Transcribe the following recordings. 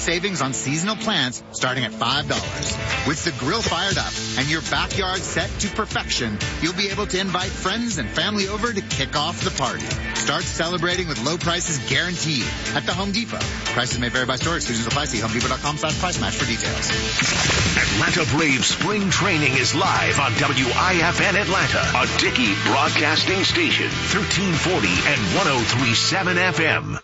savings on seasonal plants starting at $5. With the grill fired up and your backyard set to perfection, you'll be able to invite friends and family over to kick off the party. Start celebrating with low prices guaranteed at the Home Depot. Prices may vary by store. Exclusions apply. See HomeDepot.com/price match for details. Atlanta Braves spring training is live on WIFN Atlanta, a Dickey broadcasting station, 1340 and 103.7 FM.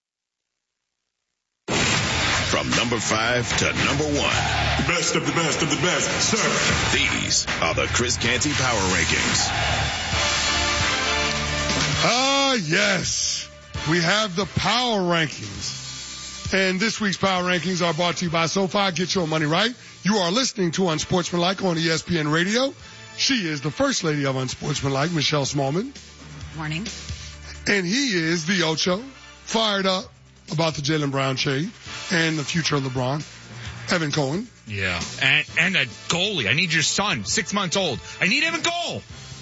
From number 5 to number 1. Best of the best of the best, sir. These are the Chris Canty Power Rankings. Yes. We have the Power Rankings. And this week's Power Rankings are brought to you by SoFi. Get your money right. You are listening to Unsportsmanlike on ESPN Radio. She is the First Lady of Unsportsmanlike, Michelle Smallman. Morning. And he is the Ocho, fired up about the Jaylen Brown trade and the future of LeBron, Evan Cohen. Yeah, and a goalie. I need your son, 6 months old. I need him a goal.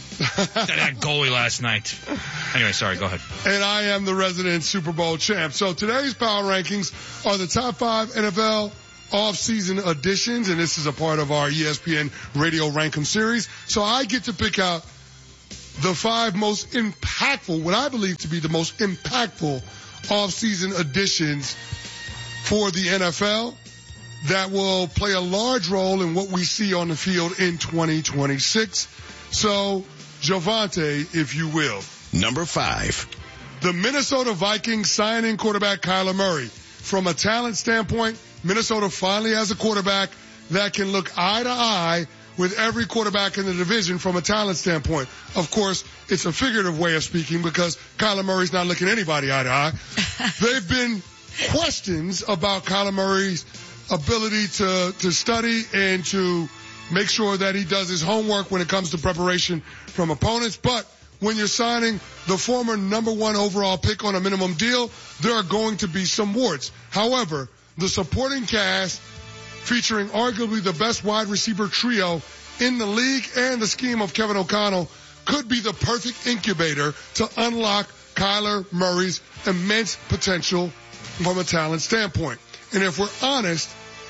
That goalie last night. Anyway, sorry, go ahead. And I am the resident Super Bowl champ. So today's Power Rankings are the top 5 NFL off-season additions, and this is a part of our ESPN Radio Rankum series. So I get to pick out the 5 most impactful, what I believe to be the most impactful off-season additions for the NFL that will play a large role in what we see on the field in 2026. So, Javante, if you will. Number 5. The Minnesota Vikings signing quarterback Kyler Murray. From a talent standpoint, Minnesota finally has a quarterback that can look eye to eye with every quarterback in the division from a talent standpoint. Of course, it's a figurative way of speaking because Kyler Murray's not looking anybody eye to eye. They've been questions about Kyler Murray's ability to study and to make sure that he does his homework when it comes to preparation from opponents. But when you're signing the former number 1 overall pick on a minimum deal, there are going to be some warts. However, the supporting cast featuring arguably the best wide receiver trio in the league and the scheme of Kevin O'Connell could be the perfect incubator to unlock Kyler Murray's immense potential from a talent standpoint. And if we're honest,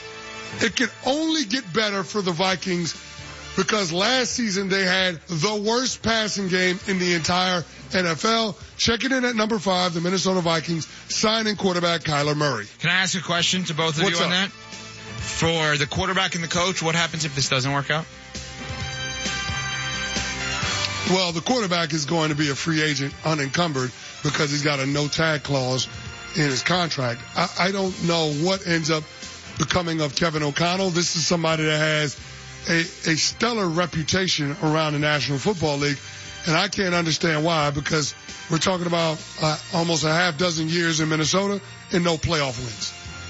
it can only get better for the Vikings because last season they had the worst passing game in the entire NFL. Check it in at number 5, the Minnesota Vikings signing quarterback Kyler Murray. Can I ask a question to both of you on that? For the quarterback and the coach, what happens if this doesn't work out? Well, the quarterback is going to be a free agent unencumbered because he's got a no-tag clause in his contract. I don't know what ends up becoming of Kevin O'Connell. This is somebody that has a stellar reputation around the National Football League, and I can't understand why, because we're talking about almost a half dozen years in Minnesota and no playoff wins.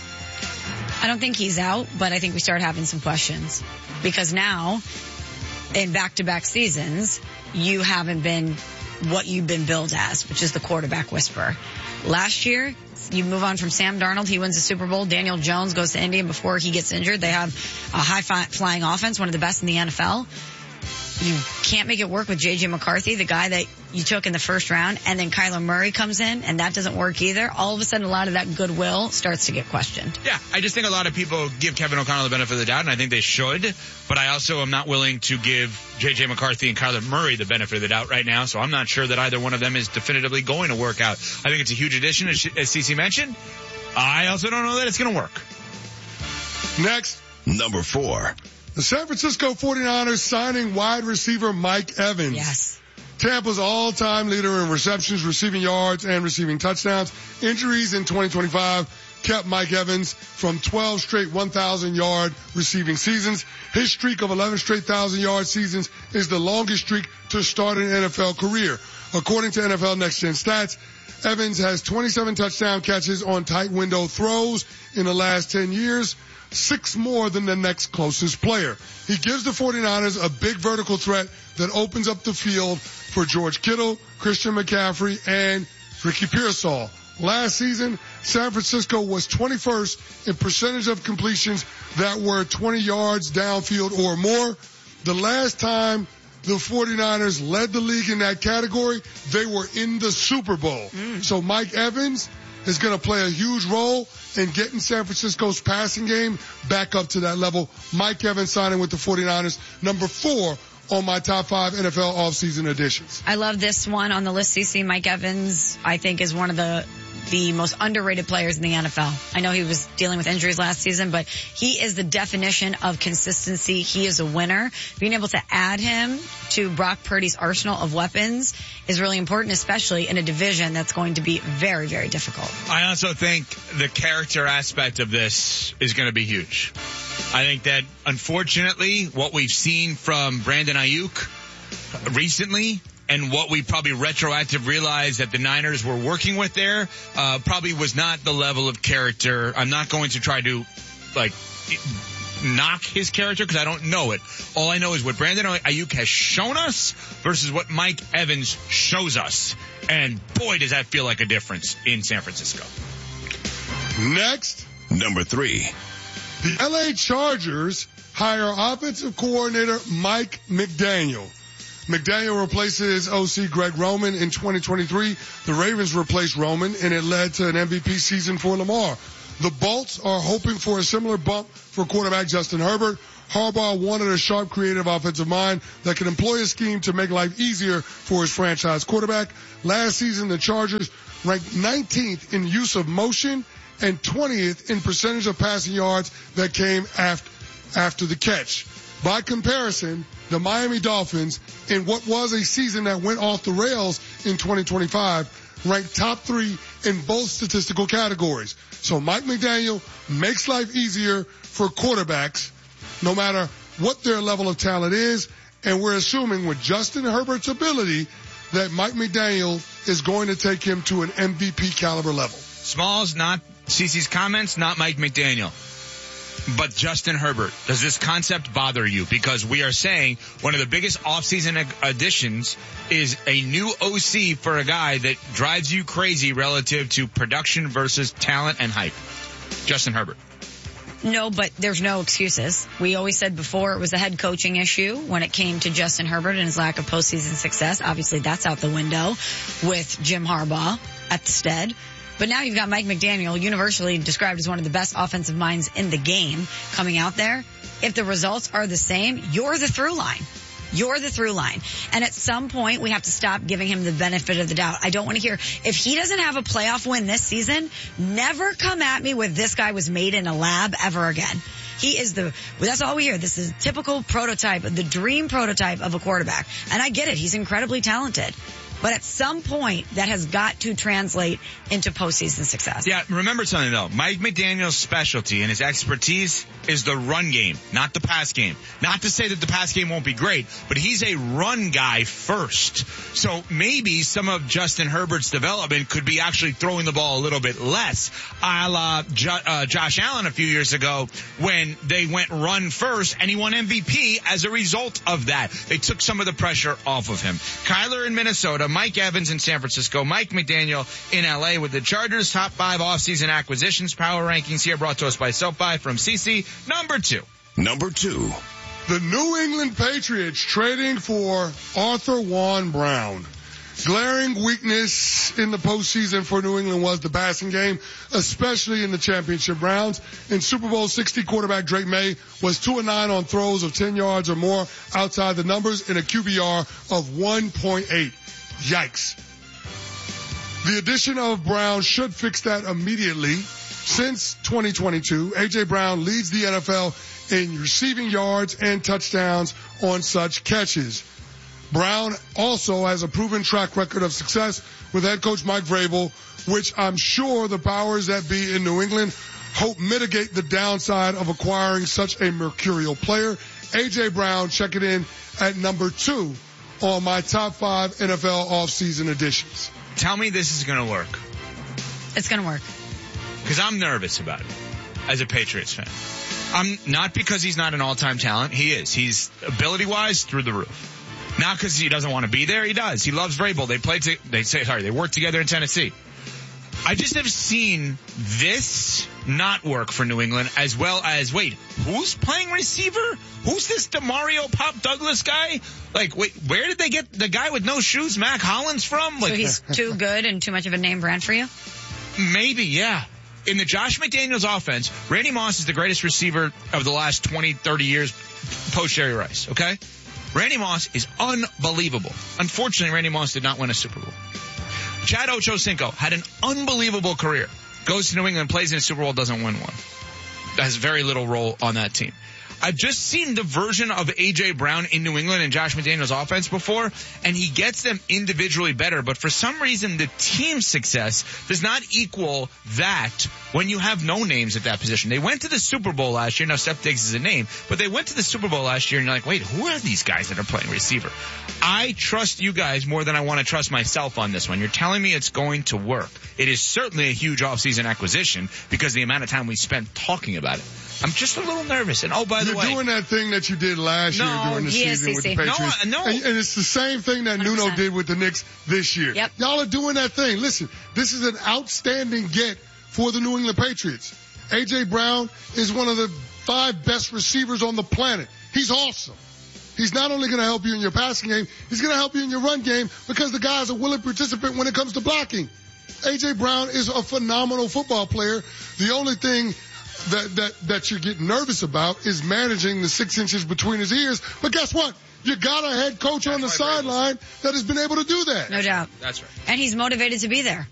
I don't think he's out, but I think we start having some questions because now in back-to-back seasons, you haven't been what you've been billed as, which is the quarterback whisperer. Last year, you move on from Sam Darnold. He wins the Super Bowl. Daniel Jones goes to Indy, and before he gets injured, they have a high-flying offense, one of the best in the NFL. You can't make it work with J.J. McCarthy, the guy that you took in the first round, and then Kyler Murray comes in, and that doesn't work either. All of a sudden, a lot of that goodwill starts to get questioned. Yeah, I just think a lot of people give Kevin O'Connell the benefit of the doubt, and I think they should. But I also am not willing to give J.J. McCarthy and Kyler Murray the benefit of the doubt right now, so I'm not sure that either one of them is definitively going to work out. I think it's a huge addition, as CeCe mentioned. I also don't know that it's going to work. Next. Number 4. The San Francisco 49ers signing wide receiver Mike Evans. Yes. Tampa's all-time leader in receptions, receiving yards, and receiving touchdowns. Injuries in 2025 kept Mike Evans from 12 straight 1,000-yard receiving seasons. His streak of 11 straight 1,000-yard seasons is the longest streak to start an NFL career. According to NFL Next Gen Stats, Evans has 27 touchdown catches on tight window throws in the last 10 years. 6 more than the next closest player. He gives the 49ers a big vertical threat that opens up the field for George Kittle, Christian McCaffrey, and Ricky Pearsall. Last season, San Francisco was 21st in percentage of completions that were 20 yards downfield or more. The last time the 49ers led the league in that category, they were in the Super Bowl. So Mike Evans is going to play a huge role in getting San Francisco's passing game back up to that level. Mike Evans signing with the 49ers, number 4 on my top 5 NFL offseason additions. I love this one on the list, CC. Mike Evans, I think, is one of the most underrated players in the NFL. I know he was dealing with injuries last season, but he is the definition of consistency. He is a winner. Being able to add him to Brock Purdy's arsenal of weapons is really important, especially in a division that's going to be very, very difficult. I also think the character aspect of this is going to be huge. I think that, unfortunately, what we've seen from Brandon Ayuk recently and what we probably retroactive realized that the Niners were working with there probably was not the level of character. I'm not going to try to, knock his character because I don't know it. All I know is what Brandon Ayuk has shown us versus what Mike Evans shows us. And boy, does that feel like a difference in San Francisco. Next, Number 3. the LA Chargers hire offensive coordinator Mike McDaniel. McDaniel replaces OC Greg Roman in 2023. The Ravens replaced Roman, and it led to an MVP season for Lamar. The Bolts are hoping for a similar bump for quarterback Justin Herbert. Harbaugh wanted a sharp, creative offensive mind that can employ a scheme to make life easier for his franchise quarterback. Last season, the Chargers ranked 19th in use of motion and 20th in percentage of passing yards that came after the catch. By comparison, the Miami Dolphins, in what was a season that went off the rails in 2025, ranked top 3 in both statistical categories. So Mike McDaniel makes life easier for quarterbacks, no matter what their level of talent is. And we're assuming with Justin Herbert's ability that Mike McDaniel is going to take him to an MVP caliber level. Smalls, not CeCe's comments, not Mike McDaniel. But Justin Herbert, does this concept bother you? Because we are saying one of the biggest offseason additions is a new OC for a guy that drives you crazy relative to production versus talent and hype. Justin Herbert. No, but there's no excuses. We always said before it was a head coaching issue when it came to Justin Herbert and his lack of postseason success. Obviously, that's out the window with Jim Harbaugh at the stead. But now you've got Mike McDaniel, universally described as one of the best offensive minds in the game, coming out there. If the results are the same, you're the through line. You're the through line. And at some point, we have to stop giving him the benefit of the doubt. I don't want to hear, if he doesn't have a playoff win this season, never come at me with this guy was made in a lab ever again. He is that's all we hear. This is a typical prototype, the dream prototype of a quarterback. And I get it. He's incredibly talented. But at some point, that has got to translate into postseason success. Yeah, remember something, though. Mike McDaniel's specialty and his expertise is the run game, not the pass game. Not to say that the pass game won't be great, but he's a run guy first. So maybe some of Justin Herbert's development could be actually throwing the ball a little bit less, a la Josh Allen a few years ago when they went run first, and he won MVP as a result of that. They took some of the pressure off of him. Kyler in Minnesota, Mike Evans in San Francisco, Mike McDaniel in LA with the Chargers. Top 5 offseason acquisitions. Power rankings here brought to us by SoFi from CC. Number 2. Number 2. The New England Patriots trading for Arthur Juan Brown. Glaring weakness in the postseason for New England was the passing game, especially in the championship rounds. In Super Bowl 60, quarterback Drake May was 2-9 on throws of 10 yards or more outside the numbers in a QBR of 1.8. Yikes. The addition of Brown should fix that immediately. Since 2022, A.J. Brown leads the NFL in receiving yards and touchdowns on such catches. Brown also has a proven track record of success with head coach Mike Vrabel, which I'm sure the powers that be in New England hope mitigate the downside of acquiring such a mercurial player. A.J. Brown checking in at number 2 on my top 5 NFL offseason additions. Tell me this is going to work. It's going to work. Because I'm nervous about it as a Patriots fan. I'm not because he's not an all-time talent. He is. He's ability-wise through the roof. Not because he doesn't want to be there. He does. He loves Vrabel. They worked together in Tennessee. I just have seen this not work for New England, as well as, wait, who's playing receiver? Who's this DeMario Pop Douglas guy? Like, wait, where did they get the guy with no shoes, Mac Hollins, from? Like, so he's too good and too much of a name brand for you? Maybe, yeah. In the Josh McDaniels offense, Randy Moss is the greatest receiver of the last 20, 30 years post Jerry Rice, okay? Randy Moss is unbelievable. Unfortunately, Randy Moss did not win a Super Bowl. Chad Ochocinco had an unbelievable career. Goes to New England, plays in a Super Bowl, doesn't win one. Has very little role on that team. I've just seen the version of A.J. Brown in New England and Josh McDaniels' offense before, and he gets them individually better. But for some reason, the team success does not equal that when you have no names at that position. They went to the Super Bowl last year. Now, Steph Diggs is a name, but they went to the Super Bowl last year, and you're like, wait, who are these guys that are playing receiver? I trust you guys more than I want to trust myself on this one. You're telling me it's going to work. It is certainly a huge offseason acquisition because of the amount of time we spent talking about it. I'm just a little nervous. And, oh, by the way. You're doing that thing that you did last year during the season with the Patriots. No. And it's the same thing that 100%. Nuno did with the Knicks this year. Yep. Y'all are doing that thing. Listen, this is an outstanding get for the New England Patriots. A.J. Brown is one of the 5 best receivers on the planet. He's awesome. He's not only going to help you in your passing game, he's going to help you in your run game because the guy's a willing participant when it comes to blocking. A.J. Brown is a phenomenal football player. The only thing that you're getting nervous about is managing the 6 inches between his ears. But guess what? You got a head coach on the sideline that has been able to do that. No doubt. That's right. And he's motivated to be there.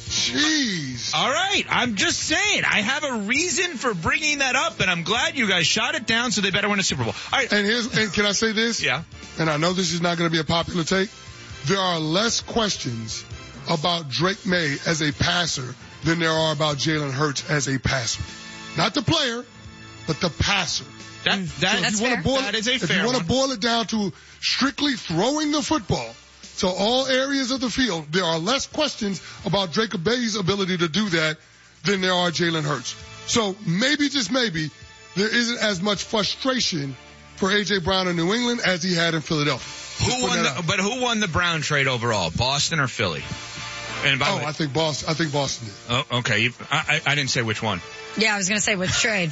Jeez. All right. I'm just saying. I have a reason for bringing that up, and I'm glad you guys shot it down, so they better win a Super Bowl. All right. And can I say this? Yeah. And I know this is not going to be a popular take. There are less questions about Drake May as a passer than there are about Jalen Hurts as a passer. Not the player, but the passer. That's fair. If you want to boil it down to strictly throwing the football to all areas of the field, there are less questions about Drake May's ability to do that than there are Jalen Hurts. So maybe, just maybe, there isn't as much frustration for A.J. Brown in New England as he had in Philadelphia. Who won the Brown trade overall, Boston or Philly? And by the way, I think Boston did. Oh, okay. I didn't say which one. Yeah, I was going to say which trade.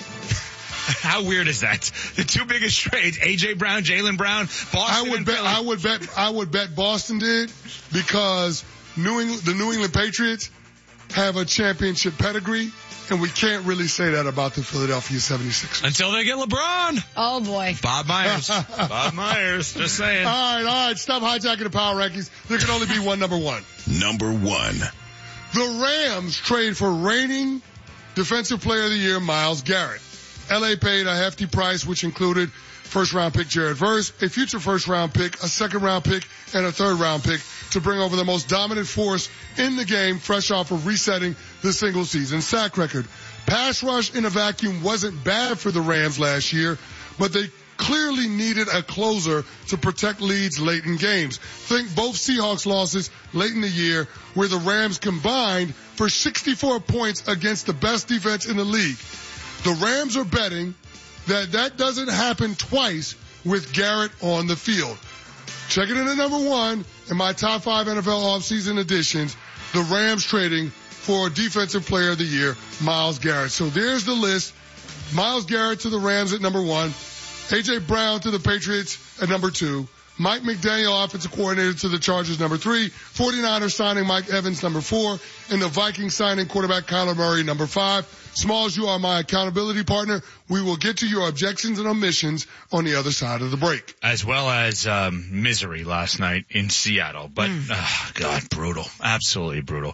How weird is that? The 2 biggest trades, A.J. Brown, Jalen Brown, Boston and Philly. I would bet Boston did because the New England Patriots have a championship pedigree, and we can't really say that about the Philadelphia 76ers. Until they get LeBron. Oh, boy. Bob Myers. Bob Myers. Just saying. All right. Stop hijacking the power rankings. There can only be one number one. Number 1. The Rams trade for reigning Defensive Player of the Year, Myles Garrett. L.A. paid a hefty price, which included first-round pick Jared Verse, a future first-round pick, a second-round pick, and a third-round pick to bring over the most dominant force in the game, fresh off of resetting the single-season sack record. Pass rush in a vacuum wasn't bad for the Rams last year, but they clearly needed a closer to protect leads late in games. Think both Seahawks losses late in the year where the Rams combined for 64 points against the best defense in the league. The Rams are betting that doesn't happen twice with Garrett on the field. Check it in at number 1 in my top 5 NFL offseason additions, the Rams trading for Defensive Player of the Year, Myles Garrett. So there's the list. Myles Garrett to the Rams at number 1. A.J. Brown to the Patriots at number 2. Mike McDaniel, offensive coordinator, to the Chargers, number 3. 49ers signing Mike Evans, number 4. And the Vikings signing quarterback Kyler Murray, number 5. Smalls, you are my accountability partner. We will get to your objections and omissions on the other side of the break. As well as misery last night in Seattle. But, God, brutal. Absolutely brutal.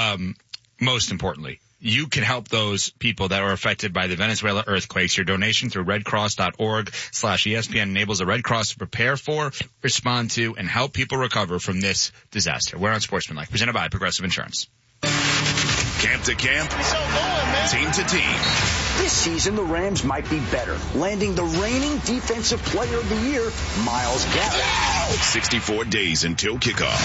Most importantly, you can help those people that were affected by the Venezuela earthquakes. Your donation through redcross.org/ESPN enables the Red Cross to prepare for, respond to, and help people recover from this disaster. We're on Sportsmanlike, presented by Progressive Insurance. Camp to camp, team to team. This season, the Rams might be better, landing the reigning Defensive Player of the Year, Myles Garrett. 64 days until kickoff.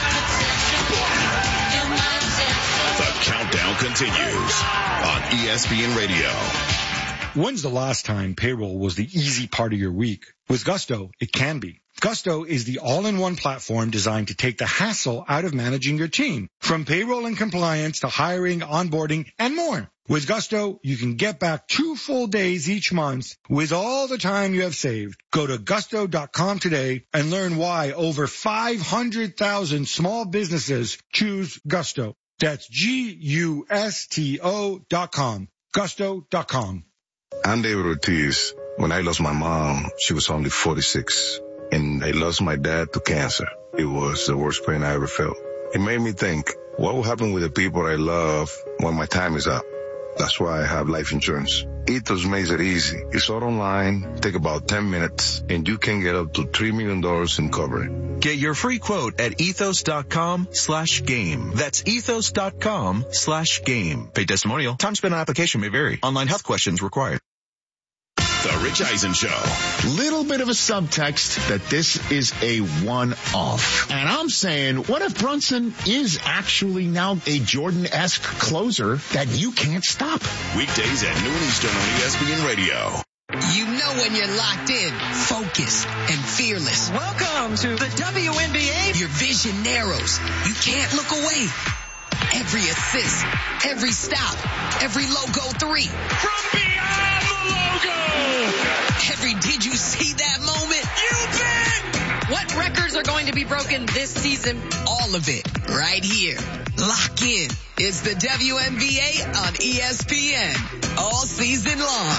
The countdown continues on ESPN Radio. When's the last time payroll was the easy part of your week? With Gusto, it can be. Gusto is the all-in-one platform designed to take the hassle out of managing your team. From payroll and compliance to hiring, onboarding, and more. With Gusto, you can get back 2 full days each month with all the time you have saved. Go to gusto.com today and learn why over 500,000 small businesses choose Gusto. That's GUSTO.com. Gusto.com. I'm David Ortiz. When I lost my mom, she was only 46. And I lost my dad to cancer. It was the worst pain I ever felt. It made me think, what will happen with the people I love when my time is up? That's why I have life insurance. Ethos makes it easy. It's all online, take about 10 minutes, and you can get up to $3 million in coverage. Get your free quote at ethos.com/game. That's ethos.com/game. Pay testimonial. Time spent on application may vary. Online health questions required. The Rich Eisen Show. Little bit of a subtext that this is a one-off. And I'm saying, what if Brunson is actually now a Jordan-esque closer that you can't stop? Weekdays at noon Eastern on ESPN Radio. You know when you're locked in, focused, and fearless. Welcome to the WNBA. Your vision narrows. You can't look away. Every assist, every stop, every logo three. From beyond the logo. Every did you see that moment? You bet. What records are going to be broken this season? All of it right here. Lock in. It's the WNBA on ESPN all season long.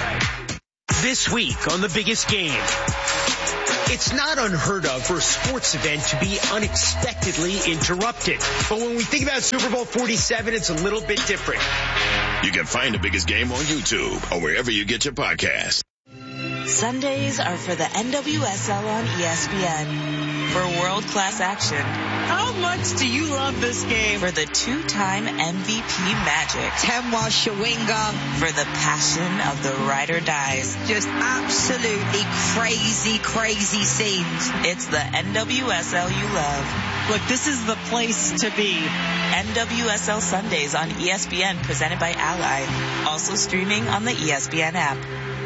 This week on The Biggest Game. It's not unheard of for a sports event to be unexpectedly interrupted. But when we think about Super Bowl 47, it's a little bit different. You can find The Biggest Game on YouTube or wherever you get your podcasts. Sundays are for the NWSL on ESPN. For world-class action. How much do you love this game? For the two-time MVP Magic. Temwa Shawinga. For the passion of the ride or dies. Just absolutely crazy, crazy scenes. It's the NWSL you love. Look, this is the place to be. NWSL Sundays on ESPN, presented by Ally. Also streaming on the ESPN app.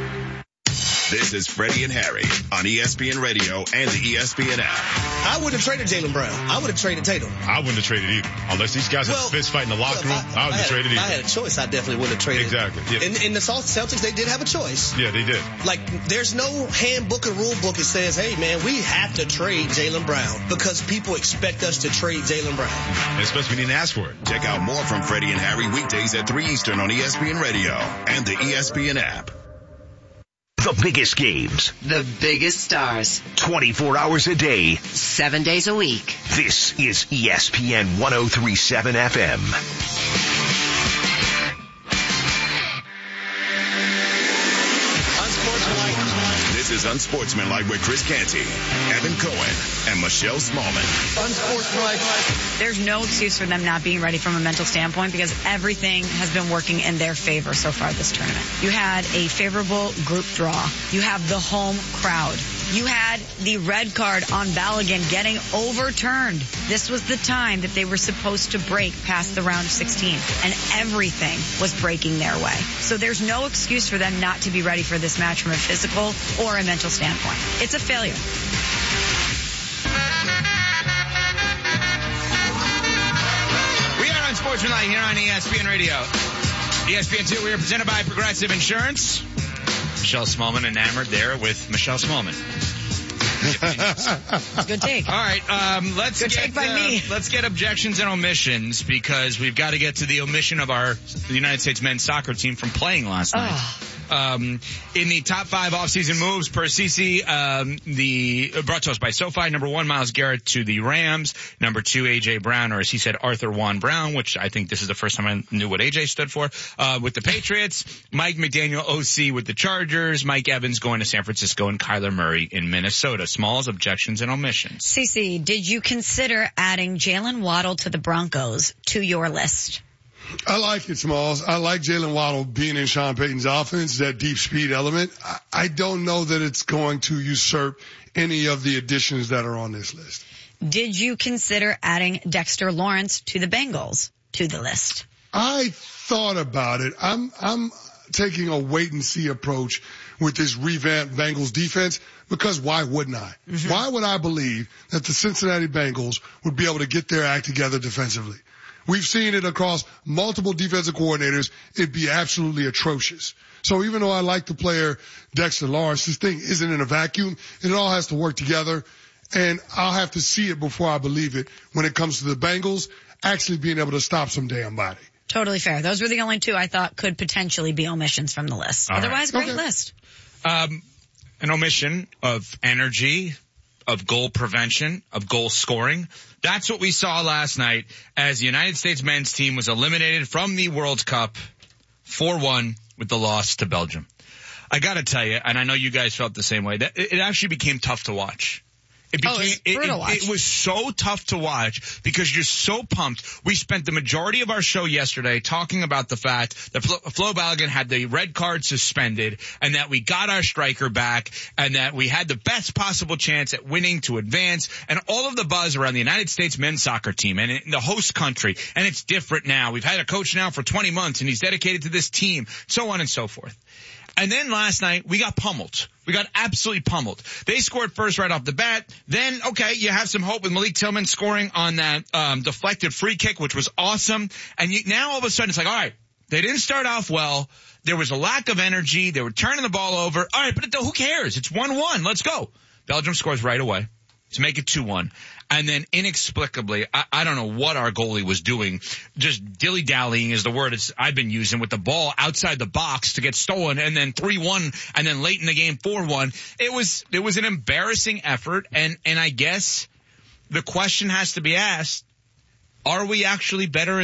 This is Freddie and Harry on ESPN Radio and the ESPN app. I wouldn't have traded Jaylen Brown. I would have traded Tatum. I wouldn't have traded either. Unless these guys had a fist fight in the locker room, I wouldn't have traded either. If I had a choice, I definitely wouldn't have traded. Exactly. Yeah. In the Celtics, they did have a choice. Yeah, they did. Like, there's no handbook or rule book that says, hey, man, we have to trade Jaylen Brown because people expect us to trade Jaylen Brown. Especially when you didn't ask for it. Check out more from Freddie and Harry weekdays at 3 Eastern on ESPN Radio and the ESPN app. The biggest games. The biggest stars. 24 hours a day. 7 days a week. This is ESPN 103.7 FM. This is Unsportsmanlike with Chris Canty, Evan Cohen, and Michelle Smallman. Unsportsmanlike. There's no excuse for them not being ready from a mental standpoint because everything has been working in their favor so far this tournament. You had a favorable group draw. You have the home crowd. You had the red card on Balogun getting overturned. This was the time that they were supposed to break past the round of 16, and everything was breaking their way. So there's no excuse for them not to be ready for this match from a physical or a mental standpoint. It's a failure. We are Unsportsmanlike here on ESPN Radio. ESPN2, we are presented by Progressive Insurance. Michelle Smallman enamored there with Michelle Smallman. Good take. All right, let's get objections and omissions because we've got to get to the omission of the United States men's soccer team from playing last night. In the top 5 offseason moves per CC, brought to us by SoFi. Number 1, Myles Garrett to the Rams. Number 2, A.J. Brown, or as he said, Arthur Juan Brown, which I think this is the first time I knew what A.J. stood for, with the Patriots. Mike McDaniel, OC, with the Chargers. Mike Evans going to San Francisco, and Kyler Murray in Minnesota. Smalls, objections, and omissions. CC, did you consider adding Jalen Waddle to the Broncos to your list? I like it, Smalls. I like Jalen Waddle being in Sean Payton's offense, that deep speed element. I don't know that it's going to usurp any of the additions that are on this list. Did you consider adding Dexter Lawrence to the Bengals to the list? I thought about it. I'm taking a wait-and-see approach with this revamped Bengals defense because why wouldn't I? Mm-hmm. Why would I believe that the Cincinnati Bengals would be able to get their act together defensively? We've seen it across multiple defensive coordinators. It'd be absolutely atrocious. So even though I like the player Dexter Lawrence, this thing isn't in a vacuum. It all has to work together. And I'll have to see it before I believe it when it comes to the Bengals. actually being able to stop some damn body. Totally fair. Those were the only two I thought could potentially be omissions from the list. Otherwise, great list. An omission of energy, of goal prevention, of goal scoring. That's what we saw last night as the United States men's team was eliminated from the World Cup 4-1 with the loss to Belgium. I got to tell you, and I know you guys felt the same way, that it actually became tough to watch. It was so tough to watch because you're so pumped. We spent the majority of our show yesterday talking about the fact that Flo Balogun had the red card suspended and that we got our striker back and that we had the best possible chance at winning to advance and all of the buzz around the United States men's soccer team and in the host country. And it's different now. We've had a coach now for 20 months and he's dedicated to this team, so on and so forth. And then last night, we got pummeled. We got absolutely pummeled. They scored first right off the bat. Then, okay, you have some hope with Malik Tillman scoring on that deflected free kick, which was awesome. And now all of a sudden, it's like, all right, they didn't start off well. There was a lack of energy. They were turning the ball over. All right, but who cares? It's 1-1. Let's go. Belgium scores right away to make it 2-1. And then inexplicably, I don't know what our goalie was doing. Just dilly-dallying is the word I've been using with the ball outside the box to get stolen. And then 3-1 and then late in the game 4-1. It was an embarrassing effort. And I guess the question has to be asked, are we actually better